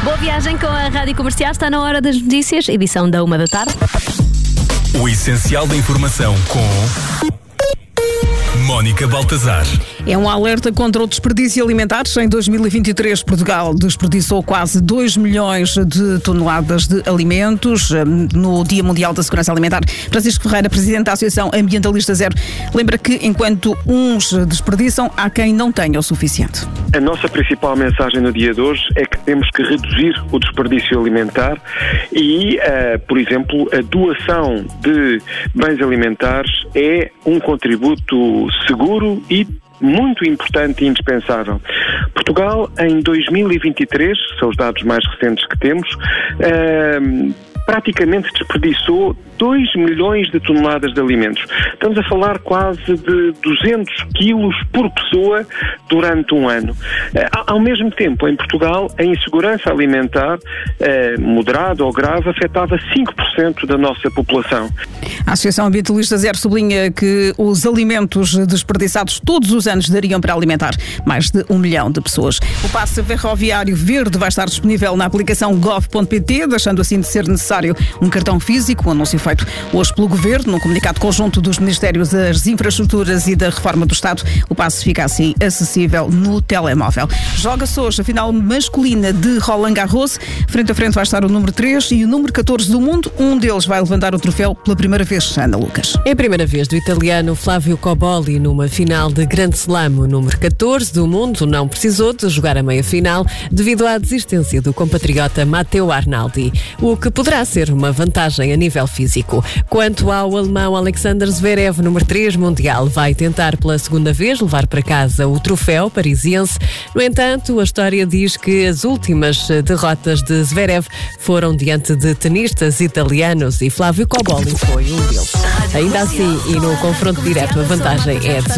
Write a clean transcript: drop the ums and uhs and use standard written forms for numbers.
Boa viagem com a Rádio Comercial. Está na hora das notícias, edição da 1h da tarde. O essencial da informação com Mónica Baltazar. É um alerta contra o desperdício alimentar. Em 2023, Portugal desperdiçou quase 2 milhões de toneladas de alimentos. No Dia Mundial da Segurança Alimentar, Francisco Ferreira, presidente da Associação Ambientalista Zero, lembra que enquanto uns desperdiçam, há quem não tenha o suficiente. A nossa principal mensagem no dia de hoje é que temos que reduzir o desperdício alimentar e, por exemplo, a doação de bens alimentares é um contributo seguro e muito importante e indispensável. Portugal, em 2023, são os dados mais recentes que temos, praticamente desperdiçou 2 milhões de toneladas de alimentos. Estamos a falar quase de 200 quilos por pessoa durante um ano. Ao mesmo tempo, em Portugal, a insegurança alimentar, moderada ou grave, afetava 5% da nossa população. A Associação Ambientalista Zero sublinha que os alimentos desperdiçados todos os anos dariam para alimentar mais de 1 milhão de pessoas. O passe ferroviário verde vai estar disponível na aplicação gov.pt, deixando assim de ser necessário um cartão físico. O anúncio feito hoje pelo Governo, num comunicado conjunto dos Ministérios das Infraestruturas e da Reforma do Estado. O passe fica assim acessível no telemóvel. Joga-se hoje a final masculina de Roland Garros. Frente a frente vai estar o número 3 e o número 14 do mundo. Um deles vai levantar o troféu pela primeira vez. Ana Lucas. É a primeira vez do italiano Flávio Cobolli numa final de Grand Slam. O número 14 do mundo não precisou de jogar a meia-final devido à desistência do compatriota Matteo Arnaldi, o que poderá ser uma vantagem a nível físico. Quanto ao alemão Alexander Zverev, número 3 mundial, vai tentar pela segunda vez levar para casa o troféu parisiense. No entanto, a história diz que as últimas derrotas de Zverev foram diante de tenistas italianos e Flávio Cobolli foi um deles. Ainda assim, e no confronto direto, a vantagem é de